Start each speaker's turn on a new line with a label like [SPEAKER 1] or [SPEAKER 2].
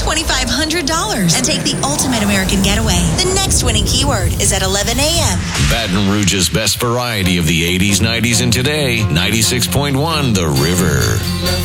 [SPEAKER 1] $2,500 and take the ultimate American getaway. The next winning keyword is at 11 a.m.
[SPEAKER 2] Baton Rouge's best variety of the 80s, 90s, and today. 96.1 The River.